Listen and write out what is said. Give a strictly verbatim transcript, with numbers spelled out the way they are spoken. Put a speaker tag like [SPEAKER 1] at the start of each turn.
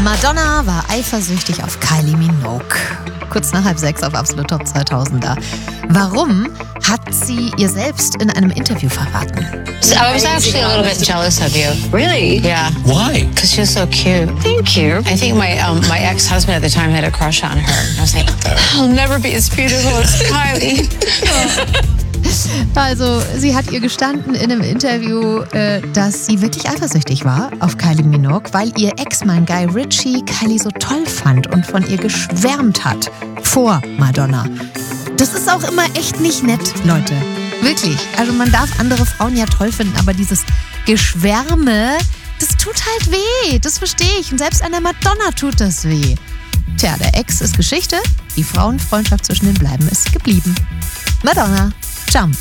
[SPEAKER 1] Madonna war eifersüchtig auf Kylie Minogue. Kurz nach halb sechs auf Absolut Top zweitausender. Warum, hat sie ihr selbst in einem Interview verraten.
[SPEAKER 2] I was actually a little bit jealous of you.
[SPEAKER 3] Really?
[SPEAKER 2] Yeah.
[SPEAKER 4] Why?
[SPEAKER 2] Because you're so cute.
[SPEAKER 3] Thank you.
[SPEAKER 2] I think my um, my ex-husband at the time had a crush on her. I was like, I'll never be as beautiful as Kylie.
[SPEAKER 1] Also, sie hat ihr gestanden in einem Interview, äh, dass sie wirklich eifersüchtig war auf Kylie Minogue, weil ihr Ex-Mann Guy Ritchie Kylie so toll fand und von ihr geschwärmt hat. Vor Madonna. Das ist auch immer echt nicht nett, Leute. Wirklich. Also man darf andere Frauen ja toll finden, aber dieses Geschwärme, das tut halt weh. Das verstehe ich. Und selbst an der Madonna tut das weh. Tja, der Ex ist Geschichte. Die Frauenfreundschaft zwischen den Bleiben ist geblieben. Madonna. Jump.